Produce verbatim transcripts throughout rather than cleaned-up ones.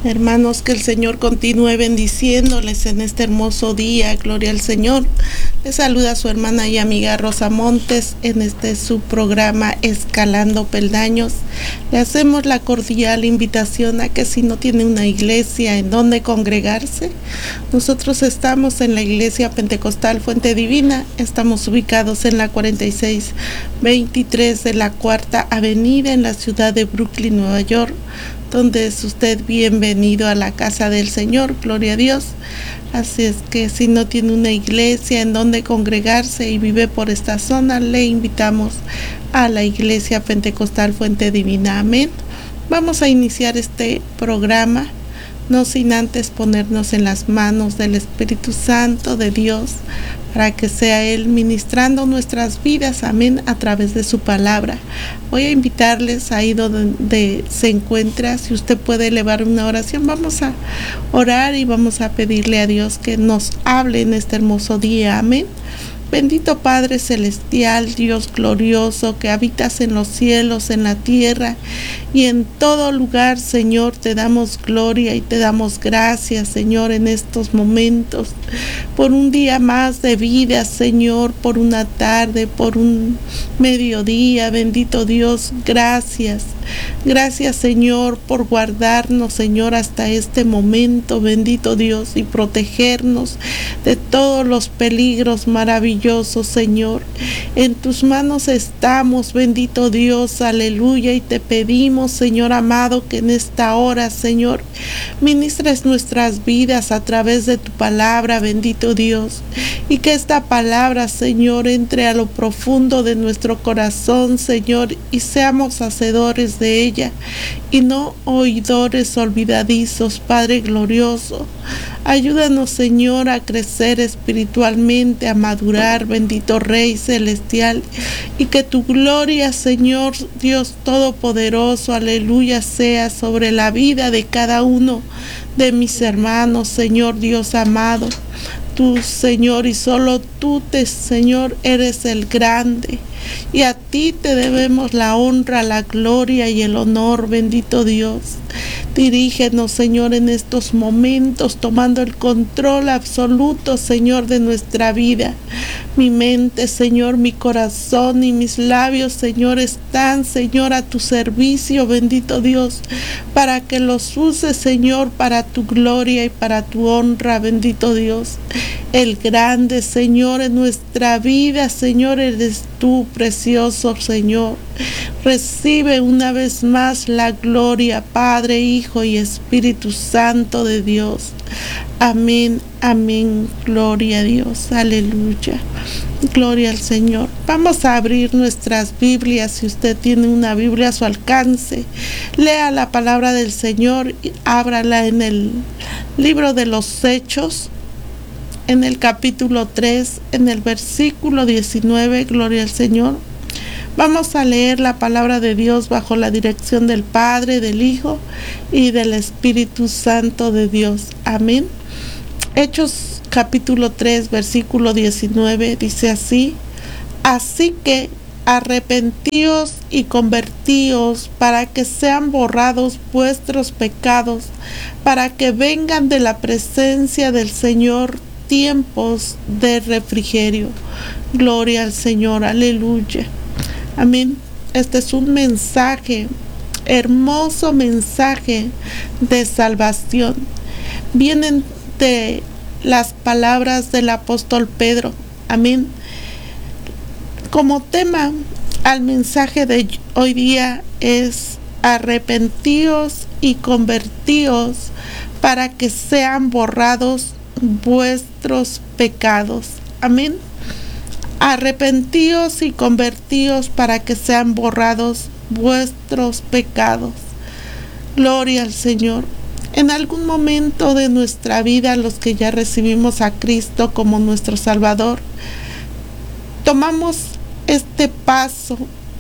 Hermanos, que el Señor continúe bendiciéndoles en este hermoso día. Gloria al Señor. Les saluda su hermana y amiga Rosa Montes en este su programa Escalando Peldaños. Le hacemos la cordial invitación a que si no tiene una iglesia en donde congregarse, nosotros estamos en la Iglesia Pentecostal Fuente Divina. Estamos ubicados en la cuarenta y seis veintitrés de la Cuarta Avenida en la ciudad de Brooklyn, Nueva York, donde es usted bienvenido a la casa del Señor, gloria a Dios. Así es que si no tiene una iglesia en donde congregarse y vive por esta zona, le invitamos a la Iglesia Pentecostal Fuente Divina. Amén. Vamos a iniciar este programa, no sin antes ponernos en las manos del Espíritu Santo de Dios, para que sea Él ministrando nuestras vidas, amén, a través de su palabra. Voy a invitarles ahí donde se encuentra, si usted puede elevar una oración, vamos a orar y vamos a pedirle a Dios que nos hable en este hermoso día, amén. Bendito Padre Celestial, Dios glorioso, que habitas en los cielos, en la tierra y en todo lugar, Señor, te damos gloria y te damos gracias, Señor, en estos momentos, por un día más de vida, Señor, por una tarde, por un mediodía, bendito Dios, gracias. Gracias, Señor, por guardarnos, Señor, hasta este momento, bendito Dios, y protegernos de todos los peligros maravillosos, Señor. En tus manos estamos, bendito Dios, aleluya, y te pedimos, Señor amado, que en esta hora, Señor, ministres nuestras vidas a través de tu palabra, bendito Dios, y que esta palabra, Señor, entre a lo profundo de nuestro corazón, Señor, y seamos hacedores de ella y no oidores olvidadizos, Padre glorioso. Ayúdanos, Señor, a crecer espiritualmente, a madurar, bendito Rey celestial, y que tu gloria, Señor Dios todopoderoso, aleluya, sea sobre la vida de cada uno de mis hermanos, Señor Dios amado. Tú, Señor, y solo tú, te, Señor, eres el grande, y a ti te debemos la honra, la gloria y el honor, bendito Dios. Dirígenos, Señor, en estos momentos, tomando el control absoluto, Señor, de nuestra vida. Mi mente, Señor, mi corazón y mis labios, Señor, están, Señor, a tu servicio, bendito Dios, para que los uses, Señor, para tu gloria y para tu honra, bendito Dios. El grande, Señor, en nuestra vida, Señor, eres tú, precioso Señor. Recibe una vez más la gloria, Padre, Hijo y Espíritu Santo de Dios. Amén, amén, gloria a Dios, aleluya, gloria al Señor. Vamos a abrir nuestras Biblias. Si usted tiene una Biblia a su alcance, lea la palabra del Señor y ábrala en el libro de los Hechos, en el capítulo tres, en el versículo diecinueve, gloria al Señor. Vamos a leer la palabra de Dios bajo la dirección del Padre, del Hijo y del Espíritu Santo de Dios. Amén. Hechos capítulo tres, versículo diecinueve, dice así: así que arrepentíos y convertíos para que sean borrados vuestros pecados, para que vengan de la presencia del Señor tiempos de refrigerio. Gloria al Señor, aleluya. Amén. Este es un mensaje, hermoso mensaje de salvación. Vienen de las palabras del apóstol Pedro. Amén. Como tema al mensaje de hoy día es: arrepentíos y convertíos para que sean borrados vuestros pecados. Amén. Arrepentíos y convertíos para que sean borrados vuestros pecados. Gloria al Señor. En algún momento de nuestra vida, los que ya recibimos a Cristo como nuestro Salvador, tomamos este paso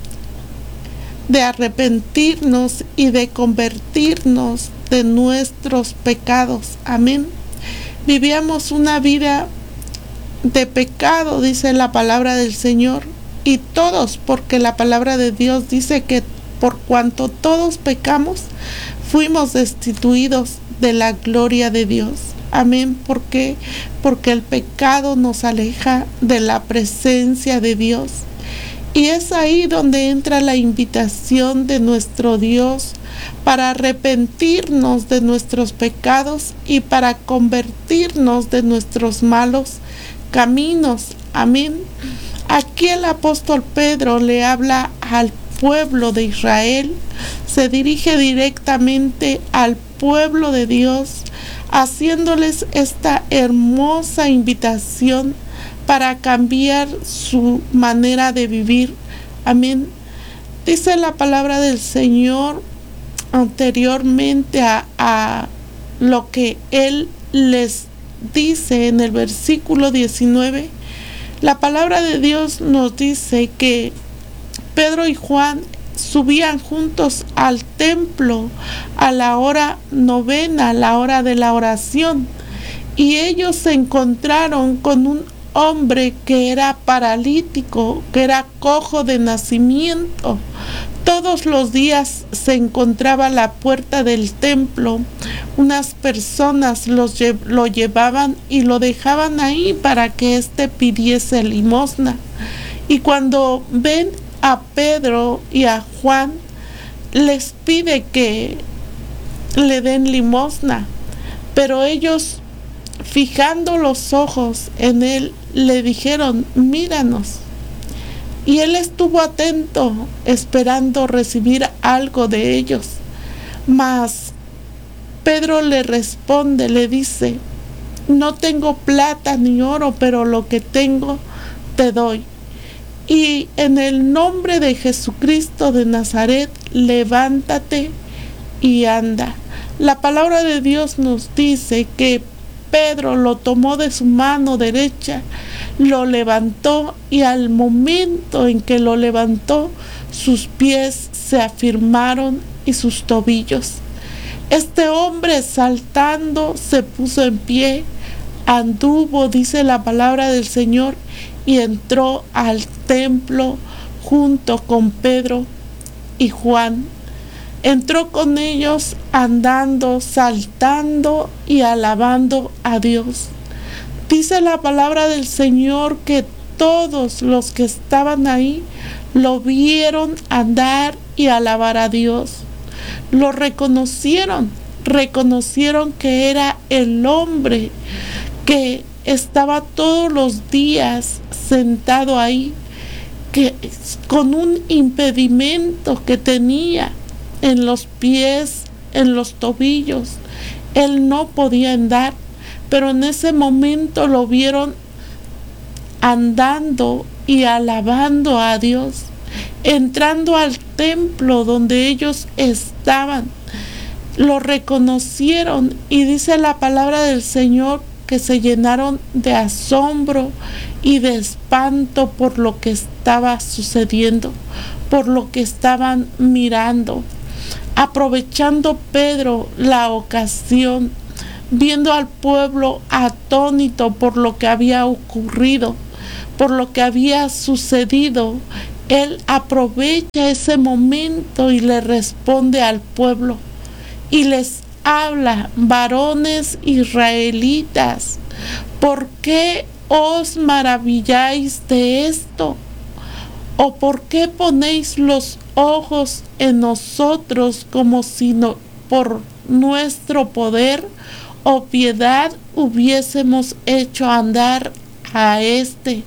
de arrepentirnos y de convertirnos de nuestros pecados. Amén. Vivíamos una vida de pecado, dice la palabra del Señor, y todos, porque la palabra de Dios dice que por cuanto todos pecamos, fuimos destituidos de la gloria de Dios. Amén. ¿Por qué? Porque el pecado nos aleja de la presencia de Dios. Y es ahí donde entra la invitación de nuestro Dios para arrepentirnos de nuestros pecados y para convertirnos de nuestros malos caminos. Amén. Aquí el apóstol Pedro le habla al pueblo de Israel, se dirige directamente al pueblo de Dios, haciéndoles esta hermosa invitación para cambiar su manera de vivir. Amén. Dice la palabra del Señor anteriormente a, a lo que Él les dice en el versículo diecinueve. La palabra de Dios nos dice que Pedro y Juan subían juntos al templo a la hora novena, la hora de la oración, y ellos se encontraron con un hombre que era paralítico, que era cojo de nacimiento. Todos los días se encontraba a la puerta del templo. Unas personas los lle- lo llevaban y lo dejaban ahí para que éste pidiese limosna. Y cuando ven a Pedro y a Juan, les pide que le den limosna, pero ellos, fijando los ojos en él, le dijeron: míranos. Y él estuvo atento, esperando recibir algo de ellos. Mas Pedro le responde, le dice: no tengo plata ni oro, pero lo que tengo te doy. Y en el nombre de Jesucristo de Nazaret, levántate y anda. La palabra de Dios nos dice que Pedro lo tomó de su mano derecha, lo levantó, y al momento en que lo levantó, sus pies se afirmaron y sus tobillos. Este hombre, saltando, se puso en pie, anduvo, dice la palabra del Señor, y entró al templo junto con Pedro y Juan. Entró con ellos andando, saltando y alabando a Dios. Dice la palabra del Señor que todos los que estaban ahí lo vieron andar y alabar a Dios. Lo reconocieron, reconocieron que era el hombre que estaba todos los días sentado ahí, que con un impedimento que tenía en los pies, en los tobillos. Él no podía andar, pero en ese momento lo vieron andando y alabando a Dios, entrando al templo donde ellos estaban. Lo reconocieron, y dice la palabra del Señor que se llenaron de asombro y de espanto por lo que estaba sucediendo, por lo que estaban mirando. Aprovechando Pedro la ocasión, viendo al pueblo atónito por lo que había ocurrido, por lo que había sucedido, él aprovecha ese momento y le responde al pueblo y les habla: varones israelitas, ¿por qué os maravilláis de esto? ¿O por qué ponéis los ojos en nosotros como si no, por nuestro poder o piedad hubiésemos hecho andar a este?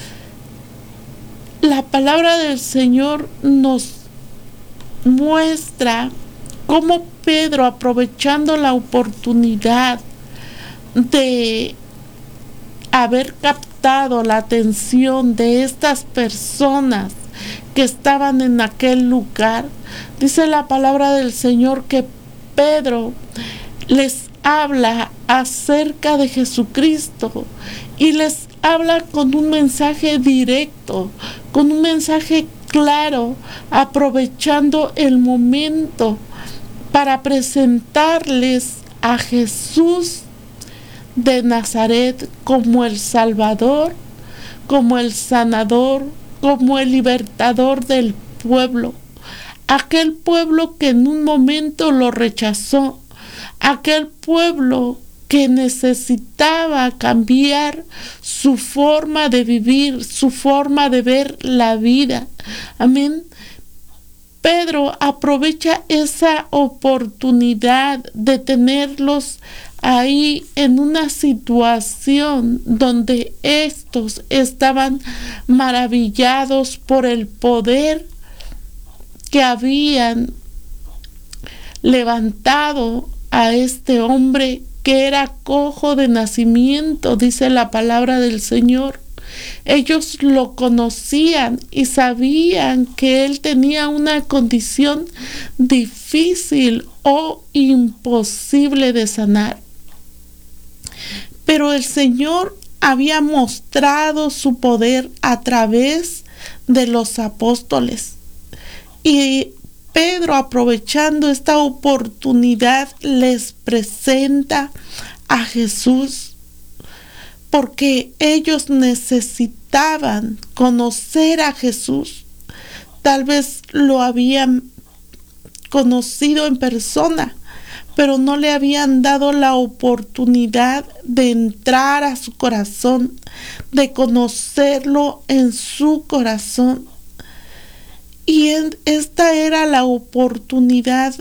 La palabra del Señor nos muestra cómo Pedro, aprovechando la oportunidad de haber captado la atención de estas personas que estaban en aquel lugar, dice la palabra del Señor que Pedro les habla acerca de Jesucristo y les habla con un mensaje directo, con un mensaje claro, aprovechando el momento para presentarles a Jesús de Nazaret como el Salvador, como el sanador, como el libertador del pueblo. aquel pueblo que en un momento lo rechazó, aquel pueblo que necesitaba cambiar su forma de vivir, su forma de ver la vida. Amén. Pedro aprovecha esa oportunidad de tenerlos ahí en una situación donde estos estaban maravillados por el poder que habían levantado a este hombre que era cojo de nacimiento, dice la palabra del Señor. Ellos lo conocían y sabían que él tenía una condición difícil o imposible de sanar. Pero el Señor había mostrado su poder a través de los apóstoles. Y Pedro, aprovechando esta oportunidad, les presenta a Jesús, porque ellos necesitaban conocer a Jesús. Tal vez lo habían conocido en persona, pero no le habían dado la oportunidad de entrar a su corazón, de conocerlo en su corazón. Y esta era la oportunidad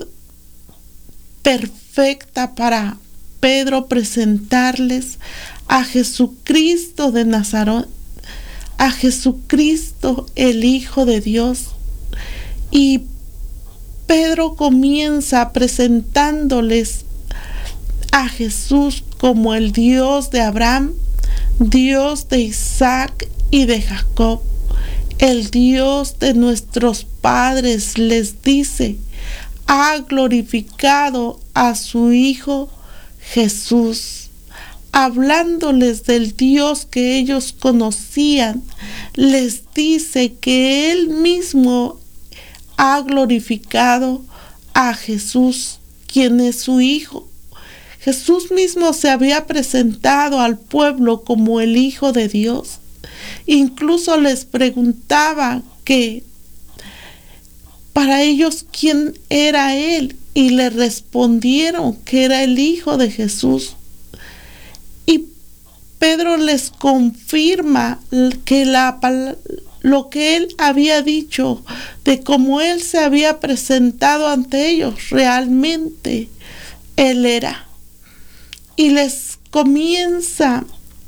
perfecta para Pedro presentarles a Jesucristo de Nazaret, a Jesucristo, el Hijo de Dios. Y Pedro comienza presentándoles a Jesús como el Dios de Abraham, Dios de Isaac y de Jacob. El Dios de nuestros padres, les dice, ha glorificado a su Hijo Jesús. Hablándoles del Dios que ellos conocían, les dice que Él mismo ha glorificado a Jesús, quien es su Hijo. Jesús mismo se había presentado al pueblo como el Hijo de Dios. Incluso les preguntaba que para ellos quién era Él, y le respondieron que era el Hijo de Jesús. Y Pedro les confirma que la, lo que Él había dicho, de cómo Él se había presentado ante ellos, realmente Él era. Y les comienza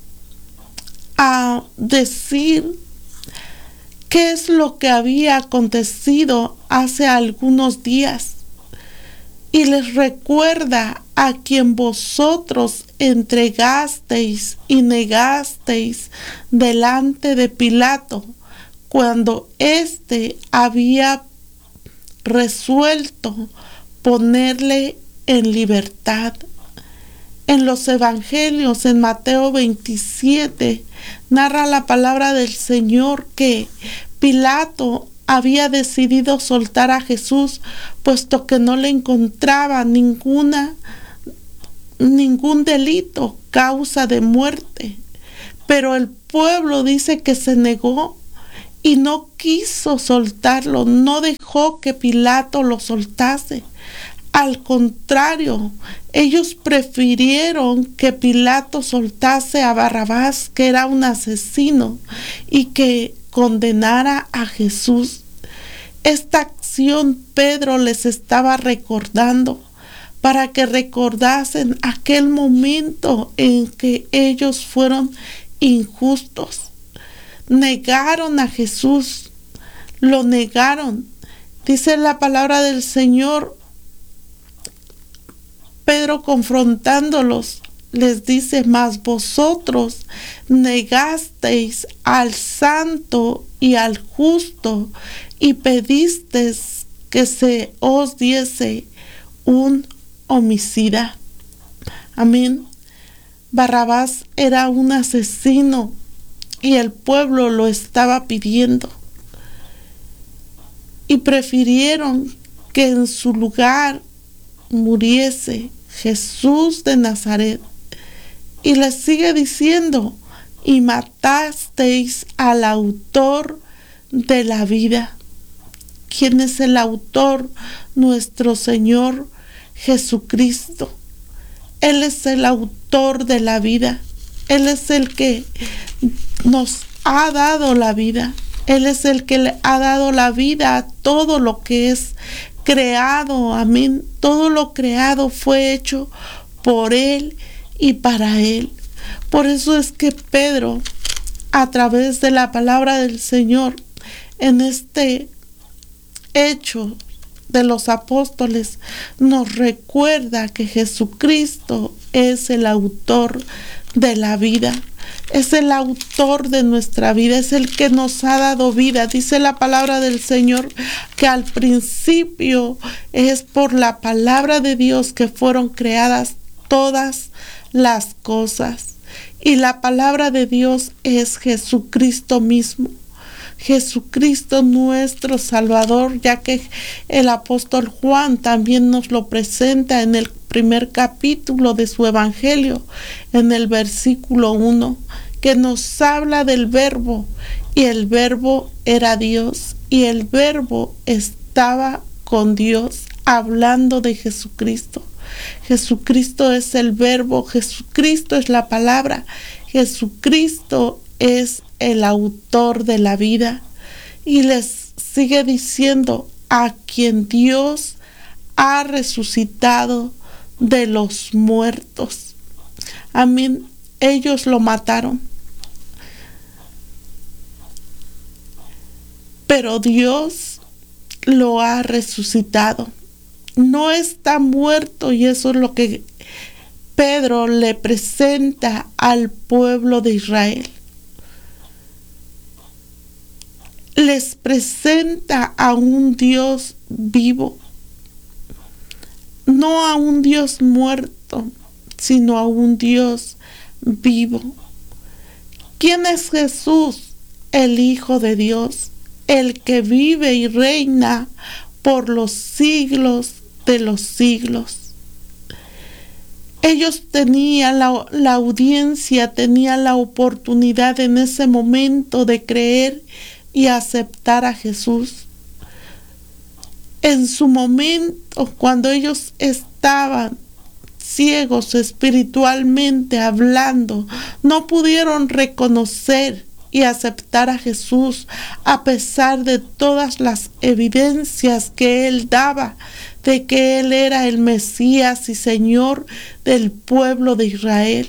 a decir qué es lo que había acontecido hace algunos días, y les recuerda a quien vosotros entregasteis y negasteis delante de Pilato, cuando éste había resuelto ponerle en libertad. En los evangelios, en Mateo veintisiete, narra la palabra del Señor que Pilato había decidido soltar a Jesús, puesto que no le encontraba ninguna, ningún delito, causa de muerte. Pero el pueblo dice que se negó y no quiso soltarlo, no dejó que Pilato lo soltase. Al contrario, ellos prefirieron que Pilato soltase a Barrabás, que era un asesino, y que condenara a Jesús. Esta acción Pedro les estaba recordando para que recordasen aquel momento en que ellos fueron injustos. Negaron a Jesús, lo negaron. Dice la palabra del Señor, Pedro confrontándolos, les dice: mas vosotros negasteis al santo y al justo, y pedisteis que se os diese un homicida. Amén. Barrabás era un asesino y el pueblo lo estaba pidiendo. Y prefirieron que en su lugar muriese Jesús de Nazaret. Y les sigue diciendo: y matasteis al autor de la vida, ¿Quién es el autor? Nuestro Señor Jesucristo. Él es el autor de la vida. Él es el que nos ha dado la vida. Él es el que le ha dado la vida a todo lo que es creado. Amén. Todo lo creado fue hecho por Él y para Él. Por eso es que Pedro, a través de la palabra del Señor, en este hecho de los apóstoles, nos recuerda que Jesucristo es el autor de la vida. Es el autor de nuestra vida, es el que nos ha dado vida. Dice la palabra del Señor que al principio es por la palabra de Dios que fueron creadas todas las cosas. Y la palabra de Dios es Jesucristo mismo. Jesucristo nuestro Salvador, ya que el apóstol Juan también nos lo presenta en el primer capítulo de su evangelio, en el versículo uno, que nos habla del verbo, y el verbo era Dios, y el verbo estaba con Dios, hablando de Jesucristo. Jesucristo es el verbo, Jesucristo es la palabra, Jesucristo es el autor de la vida. Y les sigue diciendo, a quien Dios ha resucitado de los muertos. Amén. Ellos lo mataron, pero Dios lo ha resucitado. No está muerto, y eso es lo que Pedro le presenta al pueblo de Israel. Les presenta a un Dios vivo, no a un Dios muerto, sino a un Dios vivo. ¿Quién es Jesús? El Hijo de Dios, el que vive y reina por los siglos de los siglos. Ellos tenían la, la audiencia, tenían la oportunidad en ese momento de creer y aceptar a Jesús. En su momento, cuando ellos estaban ciegos espiritualmente hablando, no pudieron reconocer y aceptar a Jesús a pesar de todas las evidencias que Él daba de que Él era el Mesías y Señor del pueblo de Israel.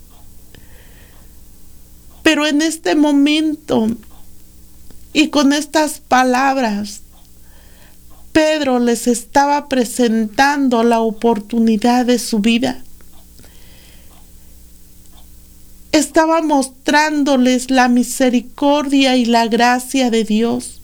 Pero en este momento y con estas palabras, Pedro les estaba presentando la oportunidad de su vida. Estaba mostrándoles la misericordia y la gracia de Dios.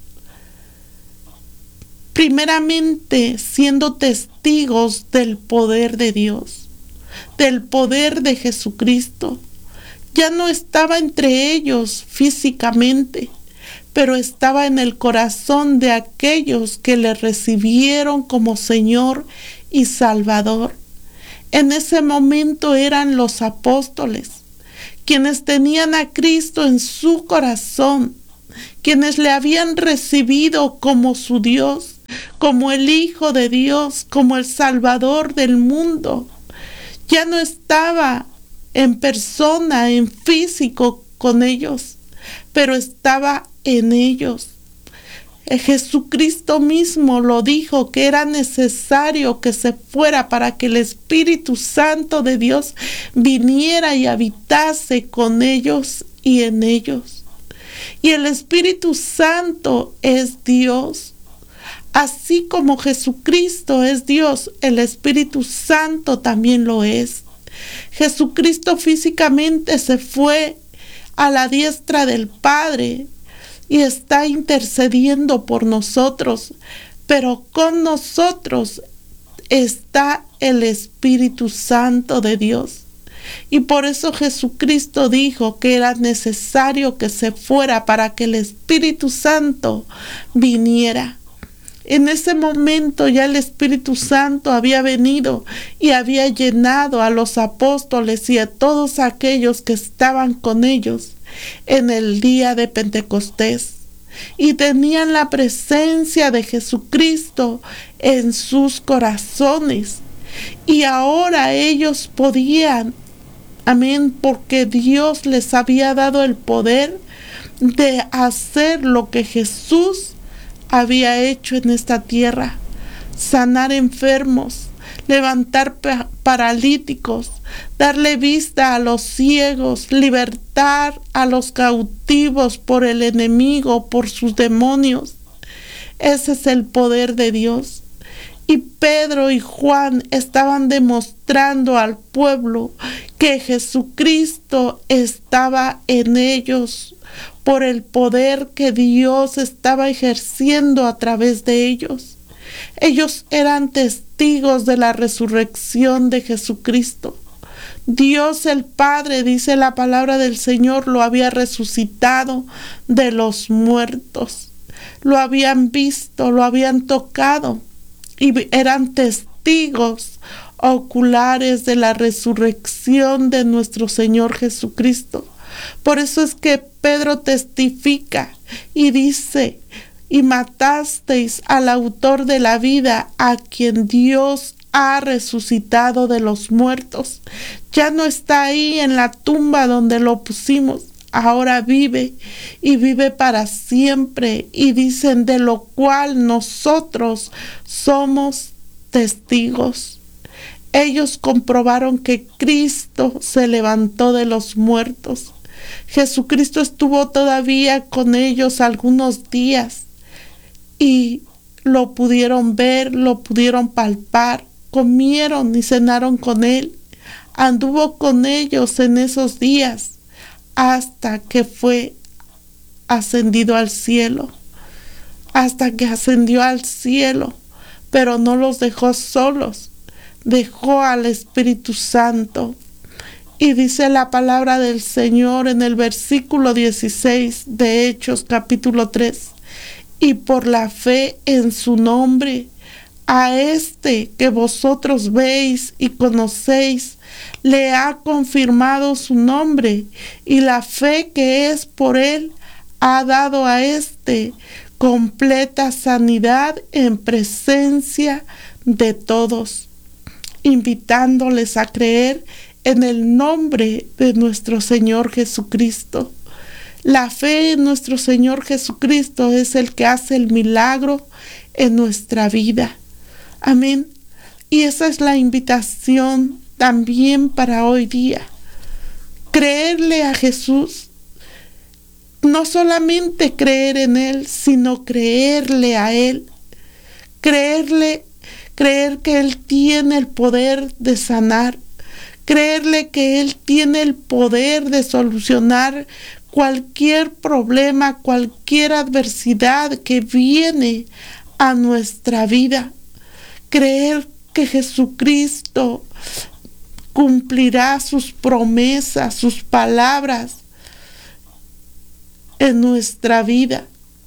Primeramente, siendo testigos del poder de Dios, del poder de Jesucristo. Ya no estaba entre ellos físicamente, pero estaba en el corazón de aquellos que le recibieron como Señor y Salvador. En ese momento eran los apóstoles, quienes tenían a Cristo en su corazón, quienes le habían recibido como su Dios, como el Hijo de Dios, como el Salvador del mundo. Ya no estaba en persona, en físico con ellos, pero estaba en ellos. Jesucristo mismo lo dijo, que era necesario que se fuera para que el Espíritu Santo de Dios viniera y habitase con ellos y en ellos. Y el Espíritu Santo es Dios. Así como Jesucristo es Dios, el Espíritu Santo también lo es. Jesucristo físicamente se fue a la diestra del Padre y está intercediendo por nosotros, pero con nosotros está el Espíritu Santo de Dios. Y por eso Jesucristo dijo que era necesario que se fuera para que el Espíritu Santo viniera. En ese momento ya el Espíritu Santo había venido y había llenado a los apóstoles y a todos aquellos que estaban con ellos en el día de Pentecostés. y tenían la presencia de Jesucristo en sus corazones. Y ahora ellos podían, amén, porque Dios les había dado el poder de hacer lo que Jesús había hecho en esta tierra: sanar enfermos, levantar paralíticos, darle vista a los ciegos, libertar a los cautivos por el enemigo, por sus demonios. Ese es el poder de Dios. Y Pedro y Juan estaban demostrando al pueblo que Jesucristo estaba en ellos por el poder que Dios estaba ejerciendo a través de ellos. Ellos eran testigos de la resurrección de Jesucristo. Dios el Padre, dice la palabra del Señor, lo había resucitado de los muertos. Lo habían visto, lo habían tocado y eran testigos oculares de la resurrección de nuestro Señor Jesucristo. Por eso es que Pedro testifica y dice: y matasteis al autor de la vida, a quien Dios ha resucitado de los muertos. Ya no está ahí en la tumba donde lo pusimos, ahora vive y vive para siempre. Y dicen: de lo cual nosotros somos testigos. Ellos comprobaron que Cristo se levantó de los muertos. Jesucristo estuvo todavía con ellos algunos días y lo pudieron ver, lo pudieron palpar, comieron y cenaron con Él. Anduvo con ellos en esos días hasta que fue ascendido al cielo, hasta que ascendió al cielo, pero no los dejó solos, dejó al Espíritu Santo. Y dice la palabra del Señor en el versículo dieciséis de Hechos capítulo tres: y por la fe en su nombre, a este que vosotros veis y conocéis, le ha confirmado su nombre, y la fe que es por él ha dado a este completa sanidad en presencia de todos, invitándoles a creer en el nombre de nuestro Señor Jesucristo. La fe en nuestro Señor Jesucristo es el que hace el milagro en nuestra vida. Amén. Y esa es la invitación también para hoy día. Creerle a Jesús. No solamente creer en Él, sino creerle a Él. Creerle, creer que Él tiene el poder de sanar. Creerle que Él tiene el poder de solucionar cualquier problema, cualquier adversidad que viene a nuestra vida. Creer que Jesucristo cumplirá sus promesas, sus palabras en nuestra vida.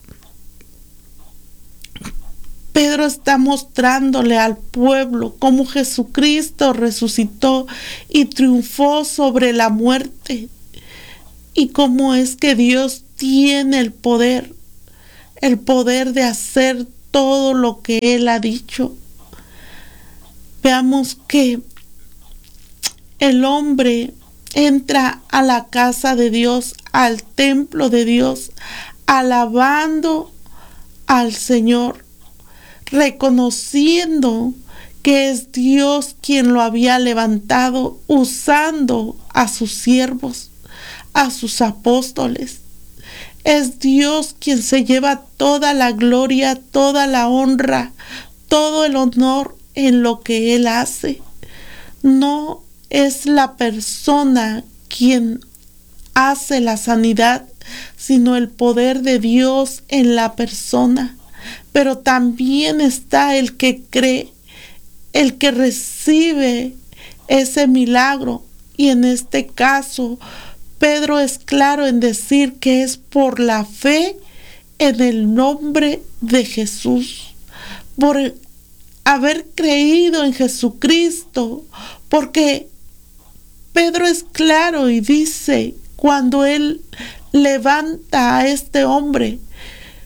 Pedro está mostrándole al pueblo cómo Jesucristo resucitó y triunfó sobre la muerte, y cómo es que Dios tiene el poder, el poder de hacer todo lo que Él ha dicho. Veamos que el hombre entra a la casa de Dios, al templo de Dios, alabando al Señor, reconociendo que es Dios quien lo había levantado, usando a sus siervos, a sus apóstoles. Es Dios quien se lleva toda la gloria, toda la honra, todo el honor en lo que Él hace. No es la persona quien hace la sanidad, sino el poder de Dios en la persona. Pero también está el que cree, el que recibe ese milagro. Y en este caso, Pedro es claro en decir que es por la fe en el nombre de Jesús, por haber creído en Jesucristo, porque Pedro es claro y dice, cuando él levanta a este hombre,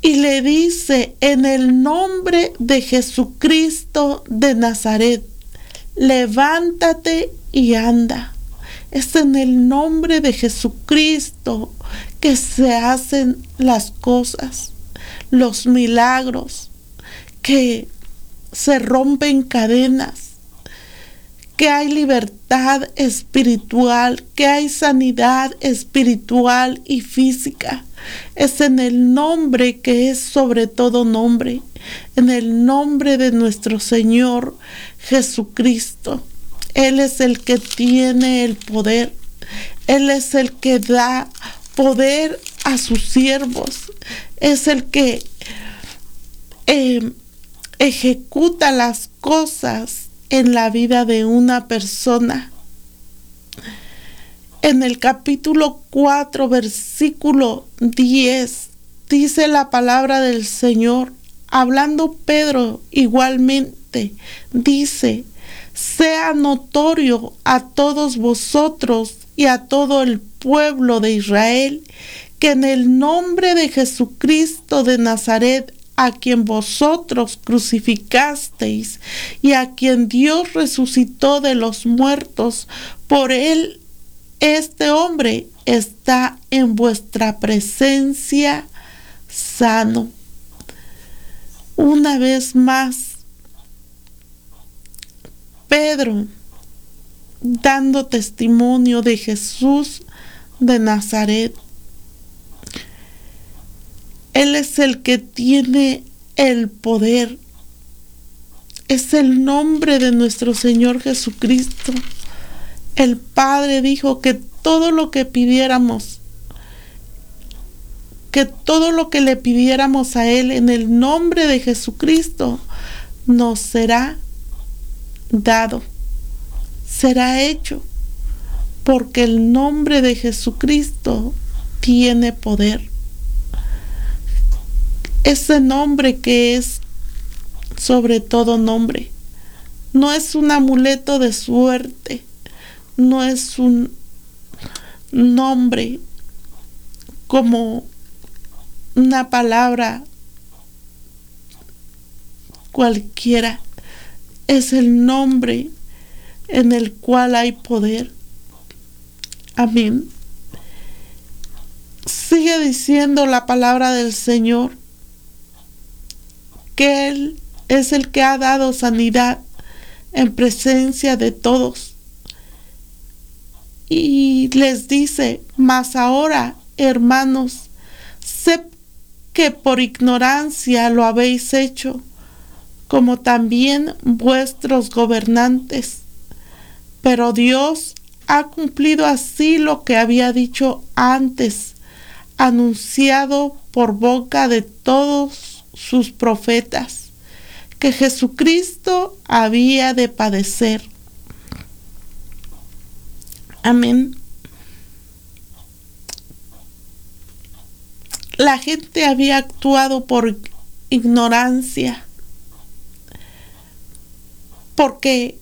y le dice: en el nombre de Jesucristo de Nazaret, levántate y anda. Es en el nombre de Jesucristo que se hacen las cosas, los milagros, que se rompen cadenas, que hay libertad espiritual, que hay sanidad espiritual y física. Es en el nombre que es sobre todo nombre, en el nombre de nuestro Señor Jesucristo. Él es el que tiene el poder. Él es el que da poder a sus siervos. Es el que eh, ejecuta las cosas en la vida de una persona. En el capítulo cuatro, versículo diez, dice la palabra del Señor, hablando Pedro igualmente, dice: sea notorio a todos vosotros y a todo el pueblo de Israel que en el nombre de Jesucristo de Nazaret, a quien vosotros crucificasteis y a quien Dios resucitó de los muertos, por él este hombre está en vuestra presencia sano. Una vez más, Pedro dando testimonio de Jesús de Nazaret. Él es el que tiene el poder. Es el nombre de nuestro Señor Jesucristo. El Padre dijo que todo lo que pidiéramos, que todo lo que le pidiéramos a Él en el nombre de Jesucristo, nos será dado, será hecho, porque el nombre de Jesucristo tiene poder. Ese nombre que es sobre todo nombre, no es un amuleto de suerte, no es un nombre como una palabra cualquiera, es el nombre en el cual hay poder. Amén. Sigue diciendo la palabra del Señor que Él es el que ha dado sanidad en presencia de todos. Y les dice: mas ahora, hermanos, sé que por ignorancia lo habéis hecho, como también vuestros gobernantes. Pero Dios ha cumplido así lo que había dicho antes, anunciado por boca de todos sus profetas, que Jesucristo había de padecer. Amén. La gente había actuado por ignorancia, porque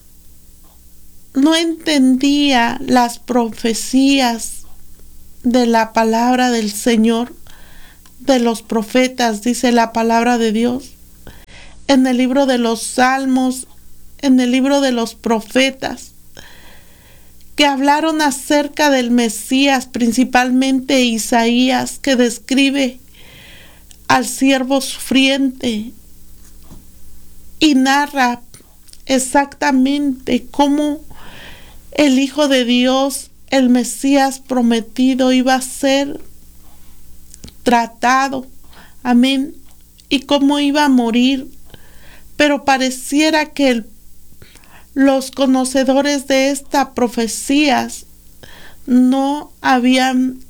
no entendía las profecías de la palabra del Señor, de los profetas, dice la palabra de Dios. En el libro de los Salmos, en el libro de los profetas, que hablaron acerca del Mesías, principalmente Isaías, que describe al siervo sufriente y narra exactamente cómo el Hijo de Dios, el Mesías prometido, iba a ser tratado, amén, y cómo iba a morir. Pero pareciera que el, los conocedores de esta profecía no habían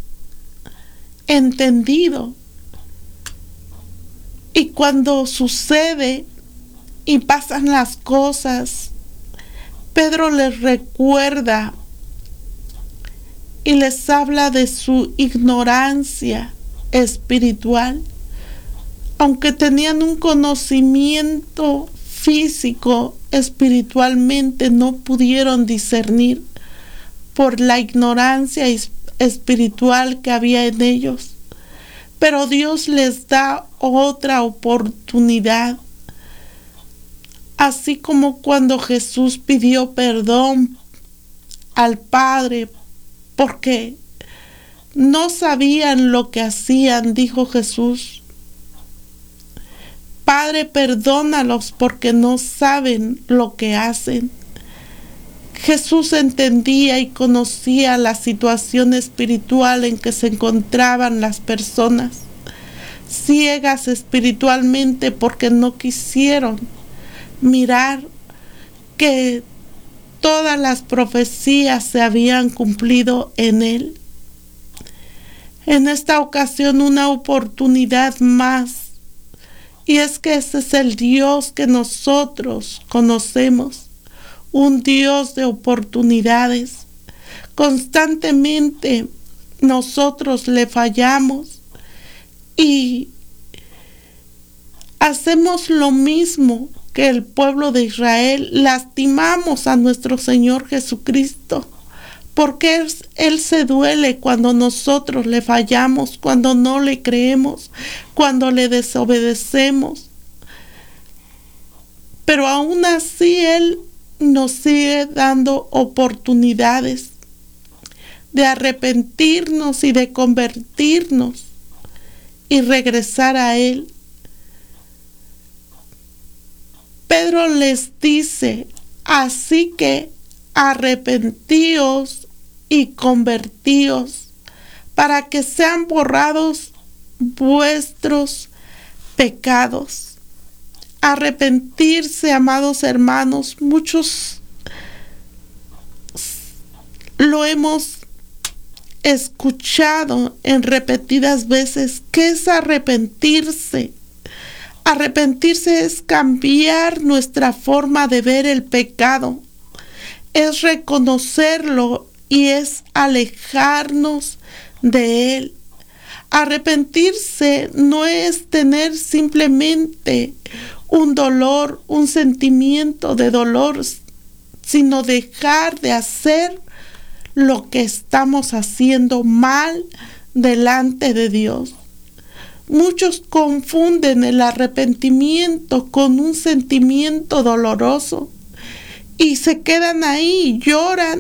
entendido. Y cuando sucede y pasan las cosas, Pedro les recuerda y les habla de su ignorancia espiritual. Aunque tenían un conocimiento físico, espiritualmente no pudieron discernir por la ignorancia espiritual que había en ellos. pero Dios les da otra oportunidad. Así como cuando Jesús pidió perdón al Padre porque no sabían lo que hacían, dijo Jesús: Padre, perdónalos porque no saben lo que hacen. Jesús entendía y conocía la situación espiritual en que se encontraban las personas, ciegas espiritualmente porque no quisieron mirar que todas las profecías se habían cumplido en Él. En esta ocasión, una oportunidad más. Y es que ese es el Dios que nosotros conocemos, un Dios de oportunidades. Constantemente nosotros le fallamos y hacemos lo mismo que el pueblo de Israel, lastimamos a nuestro Señor Jesucristo, porque él, él se duele cuando nosotros le fallamos, cuando no le creemos, cuando le desobedecemos. Pero aún así Él nos sigue dando oportunidades de arrepentirnos y de convertirnos y regresar a Él. Pedro les dice: así que arrepentíos y convertíos para que sean borrados vuestros pecados. Arrepentirse, amados hermanos, muchos lo hemos escuchado en repetidas veces. ¿Qué es arrepentirse? Arrepentirse es cambiar nuestra forma de ver el pecado, es reconocerlo y es alejarnos de él. Arrepentirse no es tener simplemente un dolor, un sentimiento de dolor, sino dejar de hacer lo que estamos haciendo mal delante de Dios. Muchos confunden el arrepentimiento con un sentimiento doloroso y se quedan ahí, lloran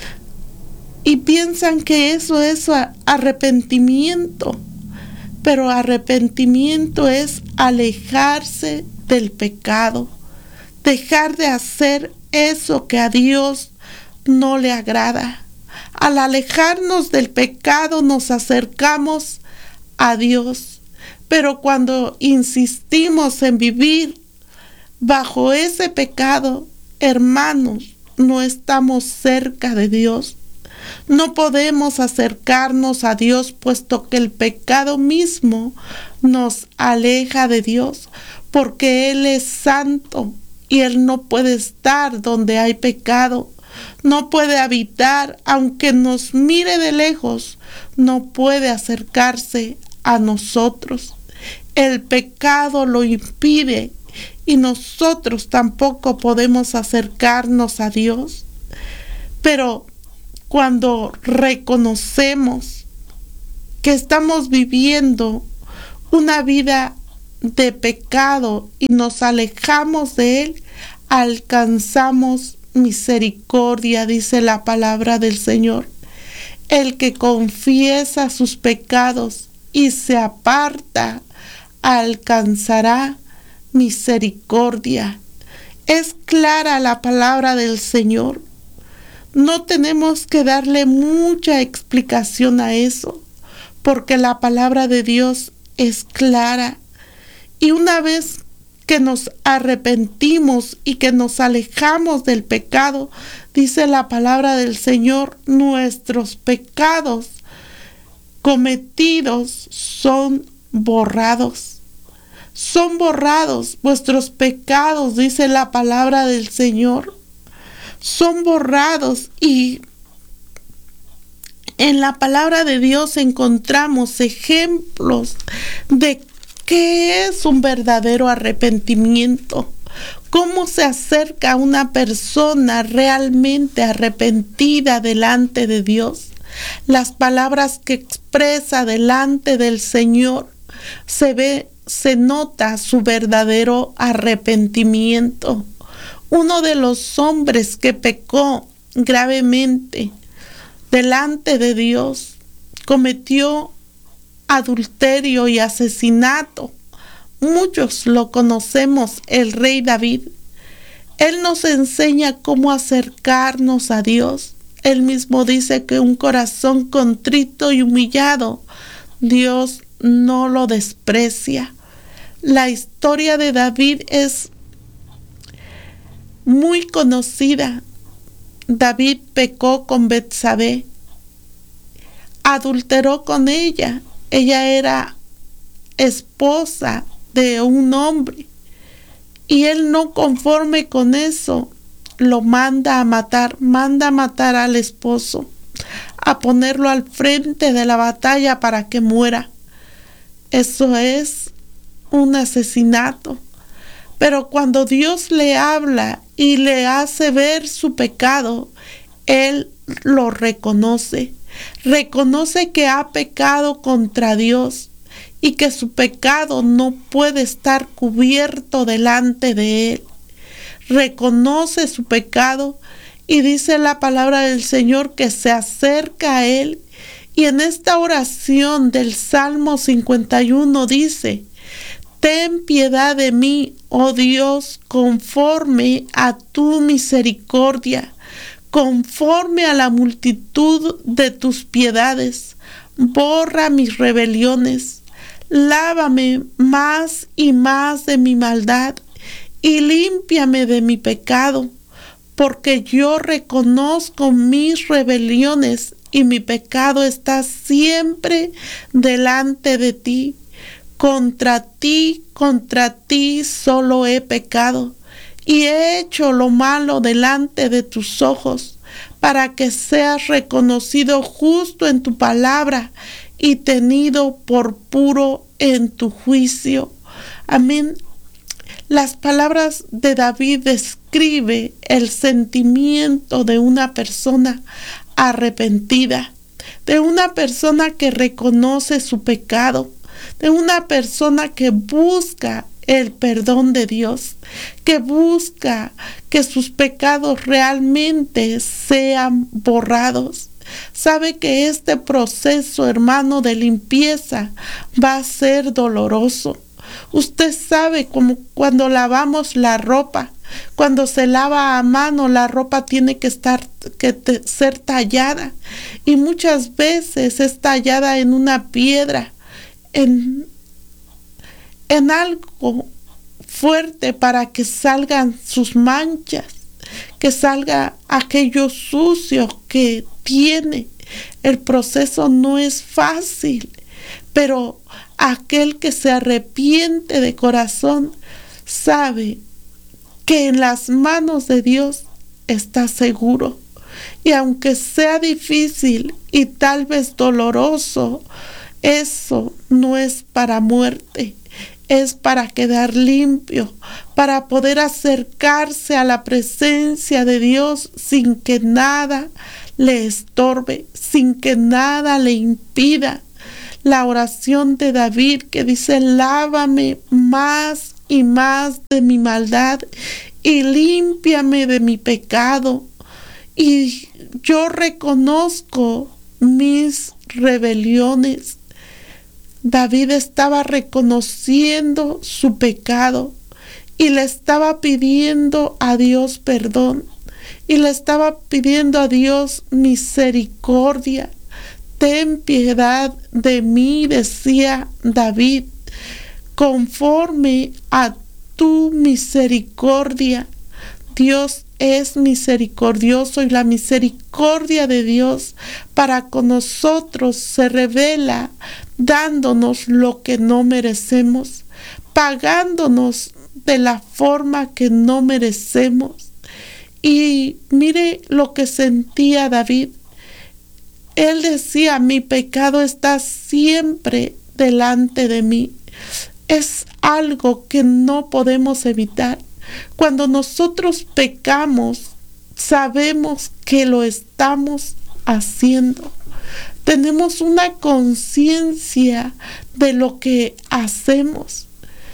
y piensan que eso es arrepentimiento. Pero arrepentimiento es alejarse del pecado, dejar de hacer eso que a Dios no le agrada. Al alejarnos del pecado nos acercamos a Dios. Pero cuando insistimos en vivir bajo ese pecado, hermanos, no estamos cerca de Dios. No podemos acercarnos a Dios, puesto que el pecado mismo nos aleja de Dios, porque Él es santo y Él no puede estar donde hay pecado. No puede habitar, aunque nos mire de lejos, no puede acercarse a nosotros. El pecado lo impide y nosotros tampoco podemos acercarnos a Dios. Pero cuando reconocemos que estamos viviendo una vida de pecado y nos alejamos de Él, alcanzamos misericordia, dice la palabra del Señor. El que confiesa sus pecados y se aparta, alcanzará misericordia. Es clara la palabra del Señor. No tenemos que darle mucha explicación a eso, porque la palabra de Dios es clara. Y una vez que nos arrepentimos y que nos alejamos del pecado, dice la palabra del Señor, nuestros pecados cometidos son borrados. Son borrados vuestros pecados, dice la palabra del Señor. Son borrados, y en la palabra de Dios encontramos ejemplos de qué es un verdadero arrepentimiento. ¿Cómo se acerca una persona realmente arrepentida delante de Dios? las palabras que expresa delante del Señor, se ve, se nota su verdadero arrepentimiento. Uno de los hombres que pecó gravemente delante de Dios, cometió adulterio y asesinato. Muchos lo conocemos, el rey David. Él nos enseña cómo acercarnos a Dios. Él mismo dice que un corazón contrito y humillado, Dios no lo desprecia. La historia de David es muy conocida. David pecó con Betsabé, adulteró con ella. Ella era esposa de un hombre y él, no conforme con eso, lo manda a matar, manda a matar al esposo, a ponerlo al frente de la batalla para que muera. Eso es un asesinato. Pero cuando Dios le habla y le hace ver su pecado, él lo reconoce. Reconoce que ha pecado contra Dios y que su pecado no puede estar cubierto delante de él. Reconoce su pecado y dice la palabra del Señor que se acerca a él. Y en esta oración del Salmo cincuenta y uno dice: ten piedad de mí, oh Dios, conforme a tu misericordia, conforme a la multitud de tus piedades. Borra mis rebeliones, lávame más y más de mi maldad y límpiame de mi pecado, porque yo reconozco mis rebeliones y mi pecado está siempre delante de ti. Contra ti, contra ti solo he pecado y he hecho lo malo delante de tus ojos, para que seas reconocido justo en tu palabra y tenido por puro en tu juicio. Amén. Las palabras de David describen el sentimiento de una persona arrepentida, de una persona que reconoce su pecado, de una persona que busca el perdón de Dios, que busca que sus pecados realmente sean borrados. Sabe que este proceso, hermano, de limpieza va a ser doloroso. Usted sabe, como cuando lavamos la ropa, cuando se lava a mano, la ropa tiene que estar, que te, ser tallada, y muchas veces es tallada en una piedra, en, en algo fuerte, para que salgan sus manchas, que salga aquello sucio que tiene. El proceso no es fácil, pero aquel que se arrepiente de corazón sabe que en las manos de Dios está seguro. Y aunque sea difícil y tal vez doloroso, eso no es para muerte, es para quedar limpio, para poder acercarse a la presencia de Dios sin que nada le estorbe, sin que nada le impida. La oración de David que dice: lávame más y más de mi maldad y límpiame de mi pecado. Y yo reconozco mis rebeliones. David estaba reconociendo su pecado y le estaba pidiendo a Dios perdón, y le estaba pidiendo a Dios misericordia. Ten piedad de mí, decía David, conforme a tu misericordia. Dios es misericordioso y la misericordia de Dios para con nosotros se revela dándonos lo que no merecemos, pagándonos de la forma que no merecemos. Y mire lo que sentía David. Él decía: mi pecado está siempre delante de mí. Es algo que no podemos evitar. Cuando nosotros pecamos, sabemos que lo estamos haciendo. tenemos una conciencia de lo que hacemos.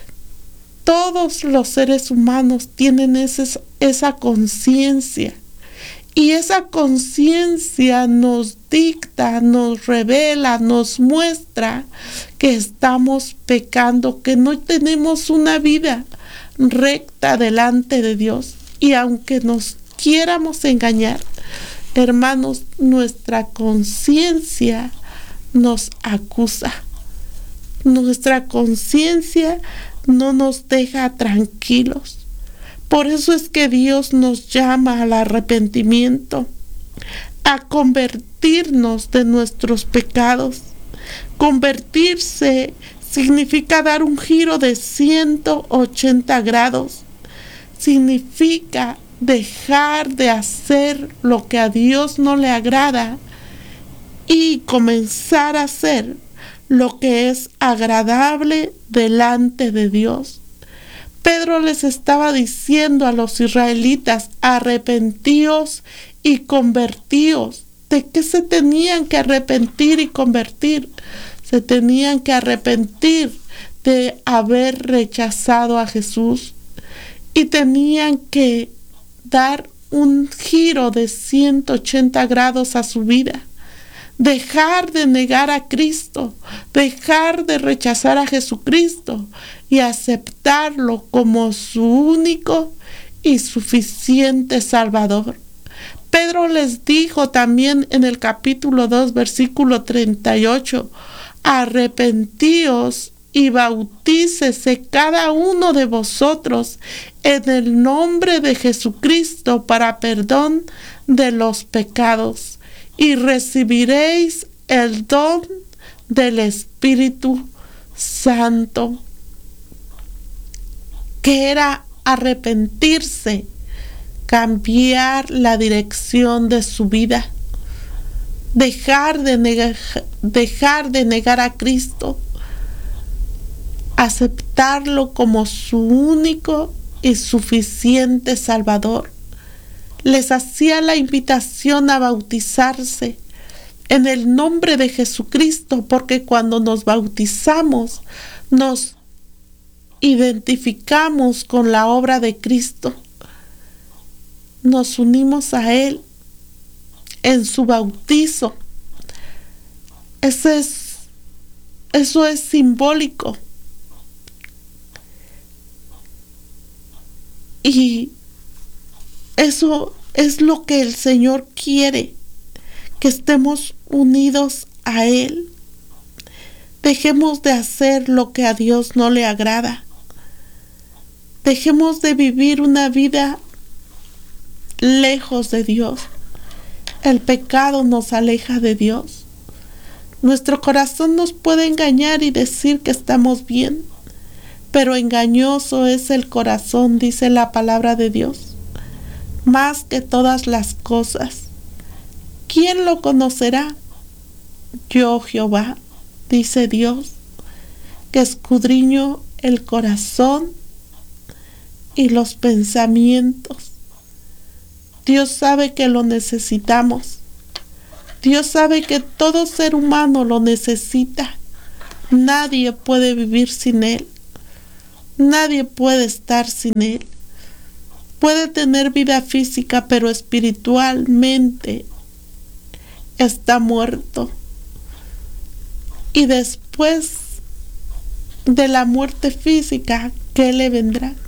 Todos los seres humanos tienen ese, esa conciencia. Y esa conciencia nos dicta, nos revela, nos muestra que estamos pecando, que no tenemos una vida recta delante de Dios. Y aunque nos quiéramos engañar, hermanos, nuestra conciencia nos acusa. Nuestra conciencia no nos deja tranquilos. Por eso es que Dios nos llama al arrepentimiento, a convertirnos de nuestros pecados. Convertirse significa dar un giro de ciento ochenta grados. Significa dejar de hacer lo que a Dios no le agrada y comenzar a hacer lo que es agradable delante de Dios. Pedro les estaba diciendo a los israelitas: arrepentíos y convertíos. ¿De qué se tenían que arrepentir y convertir? Se tenían que arrepentir de haber rechazado a Jesús y tenían que dar un giro de ciento ochenta grados a su vida. Dejar de negar a Cristo, dejar de rechazar a Jesucristo y aceptarlo como su único y suficiente Salvador. Pedro les dijo también en el capítulo dos, versículo treinta y ocho: arrepentíos y bautícese cada uno de vosotros en el nombre de Jesucristo para perdón de los pecados, y recibiréis el don del Espíritu Santo. Que era arrepentirse, cambiar la dirección de su vida, dejar de negar, dejar de negar a Cristo, aceptarlo como su único y suficiente Salvador. Les hacía la invitación a bautizarse en el nombre de Jesucristo, porque cuando nos bautizamos nos identificamos con la obra de Cristo. Nos unimos a Él en su bautizo. Eso es, eso es simbólico. Y eso es lo que el Señor quiere, que estemos unidos a Él. Dejemos de hacer lo que a Dios no le agrada. Dejemos de vivir una vida lejos de Dios. El pecado nos aleja de Dios. Nuestro corazón nos puede engañar y decir que estamos bien, pero engañoso es el corazón, dice la palabra de Dios, más que todas las cosas. ¿Quién lo conocerá? Yo, Jehová, dice Dios, que escudriño el corazón y los pensamientos. Dios sabe que lo necesitamos. Dios sabe que todo ser humano lo necesita. Nadie puede vivir sin Él. Nadie puede estar sin Él. Puede tener vida física, pero espiritualmente está muerto. Y después de la muerte física, ¿qué le vendrá?